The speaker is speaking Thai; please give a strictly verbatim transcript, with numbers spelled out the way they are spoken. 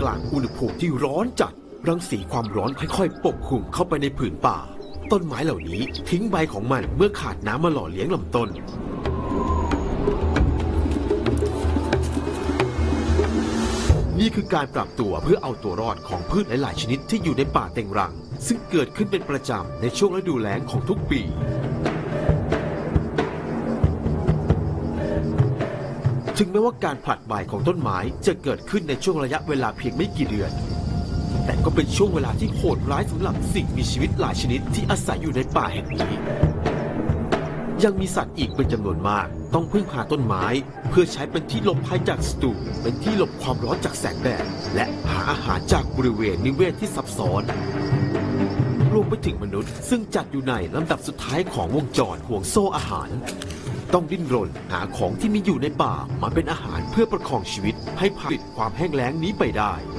ลางอุณหภูมิที่ร้อนจัดรังสีความร้อนค่อยๆปกคลุมเข้าไปในผืนป่าต้นไม้เหล่านี้ทิ้งใบของมันเมื่อขาดน้ำมาหล่อเลี้ยงลำต้นนี่คือการปรับตัวเพื่อเอาตัวรอดของพืชหลายๆชนิดที่อยู่ในป่าเต็งรังซึ่งเกิดขึ้นเป็นประจำในช่วงฤดูแล้งของทุกปีถึงแม้ว่าการผลัดใบของต้นไม้จะเกิดขึ้นในช่วงระยะเวลาเพียงไม่กี่เดือนแต่ก็เป็นช่วงเวลาที่โหดร้ายสำหรับสิ่งมีชีวิตหลายชนิดที่อาศัยอยู่ในป่าแห่งนี้ยังมีสัตว์อีกเป็นจำนวนมากต้องพึ่งพาต้นไม้เพื่อใช้เป็นที่หลบภัยจากศัตรูเป็นที่หลบความร้อนจากแสงแดดและหาอาหารจากบริเวณนิเวศที่ซับซ้อนรวมไปถึงมนุษย์ซึ่งจัดอยู่ในลำดับสุดท้ายของวงจรห่วงโซ่อาหารต้องดิ้นรนหาของที่มีอยู่ในป่ามาเป็นอาหารเพื่อประคองชีวิตให้ผ่านความแห้งแล้งนี้ไปได้